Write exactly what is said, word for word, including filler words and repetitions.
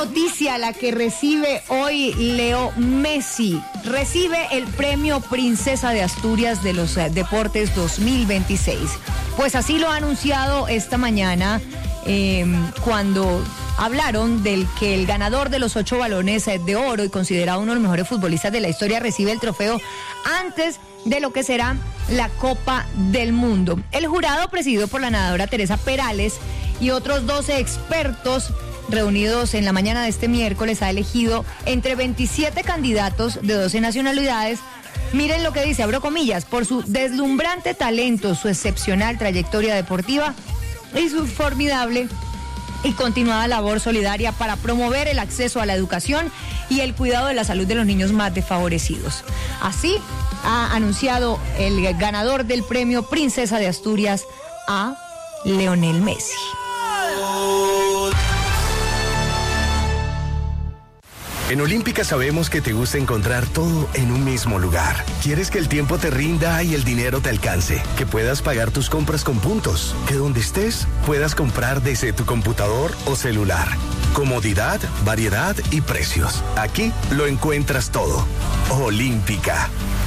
noticia la que recibe hoy Leo Messi. Recibe el premio Princesa de Asturias de los Deportes dos mil veintiséis. Pues así lo ha anunciado esta mañana eh, cuando hablaron del que el ganador de los ocho balones de oro y considerado uno de los mejores futbolistas de la historia recibe el trofeo antes de lo que será la Copa del Mundo. El jurado, presidido por la nadadora Teresa Perales y otros doce expertos reunidos en la mañana de este miércoles, ha elegido entre veintisiete candidatos de doce nacionalidades. Miren lo que dice, abro comillas, por su deslumbrante talento, su excepcional trayectoria deportiva y su formidable y continuada labor solidaria para promover el acceso a la educación y el cuidado de la salud de los niños más desfavorecidos. Así ha anunciado el ganador del premio Princesa de Asturias a Lionel Messi. En Olímpica sabemos que te gusta encontrar todo en un mismo lugar. Quieres que el tiempo te rinda y el dinero te alcance, que puedas pagar tus compras con puntos, que donde estés puedas comprar desde tu computador o celular. Comodidad, variedad y precios. Aquí lo encuentras todo. Olímpica.